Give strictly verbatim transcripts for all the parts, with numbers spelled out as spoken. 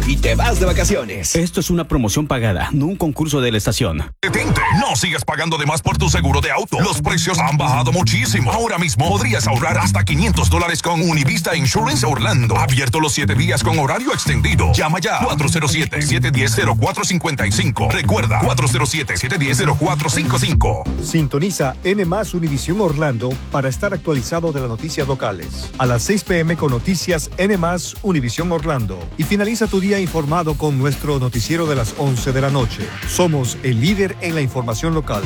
y te vas de vacaciones. Esto es una promoción pagada, no un concurso de la estación. Detente, no sigas pagando de más por tu seguro de auto. Los precios han bajado muchísimo. Ahora mismo podrías ahorrar hasta quinientos dólares con Univista Insurance Orlando. Abierto los siete días con horario extendido. Llama ya cuatro cero siete, siete uno cero, cero cuatro cinco cinco. Recuerda, cuatro cero siete, siete uno cero, cero cuatro cinco cinco. Sintoniza N más Univisión Orlando para estar actualizado de las noticias locales. A las seis p m con noticias N más Univisión Orlando. Y finaliza tu día informado con nuestro noticiero de las once de la noche. Somos el líder en la información local.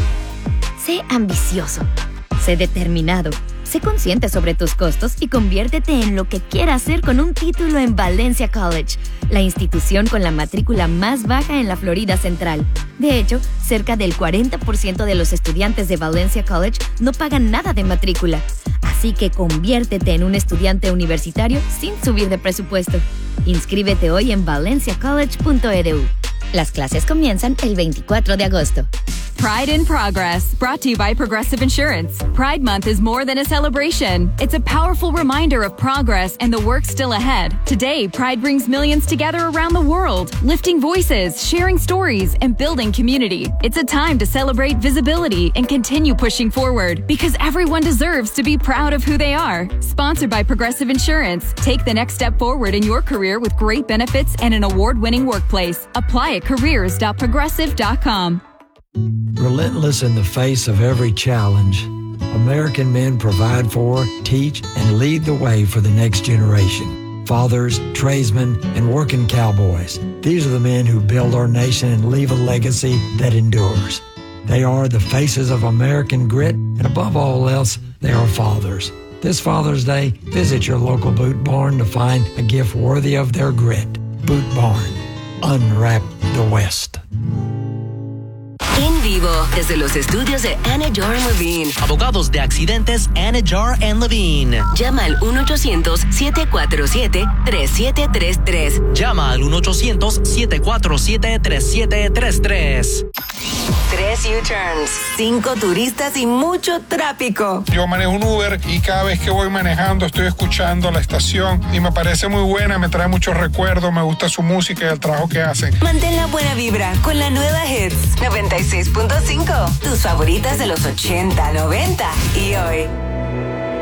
Sé ambicioso, sé determinado, sé consciente sobre tus costos y conviértete en lo que quieras ser con un título en Valencia College, la institución con la matrícula más baja en la Florida Central. De hecho, cerca del cuarenta por ciento de los estudiantes de Valencia College no pagan nada de matrícula. Así que conviértete en un estudiante universitario sin subir de presupuesto. Inscríbete hoy en valencia college punto e d u. Las clases comienzan el veinticuatro de agosto. Pride in Progress, brought to you by Progressive Insurance. Pride Month is more than a celebration. It's a powerful reminder of progress and the work still ahead. Today, Pride brings millions together around the world, lifting voices, sharing stories, and building community. It's a time to celebrate visibility and continue pushing forward, because everyone deserves to be proud of who they are. Sponsored by Progressive Insurance. Take the next step forward in your career with great benefits and an award-winning workplace. Apply at careers dot progressive dot com. Relentless in the face of every challenge, American men provide for, teach, and lead the way for the next generation. Fathers, tradesmen, and working cowboys. These are the men who build our nation and leave a legacy that endures. They are the faces of American grit, and above all else, they are fathers. This Father's Day, visit your local Boot Barn to find a gift worthy of their grit. Boot Barn. Unwrap the West. En vivo, desde los estudios de Anidjar and Levine. Abogados de accidentes Anidjar and Levine. Llama al uno ochocientos, siete cuatro siete, tres siete tres tres. Llama al uno ochocientos, siete cuatro siete, tres siete tres tres. Tres U-turns, cinco turistas y mucho tráfico. Yo manejo un Uber y cada vez que voy manejando estoy escuchando la estación y me parece muy buena, me trae muchos recuerdos, me gusta su música y el trabajo que hacen. Mantén la buena vibra con la nueva Hits noventa y seis punto cinco. Tus favoritas de los ochenta, noventa y hoy.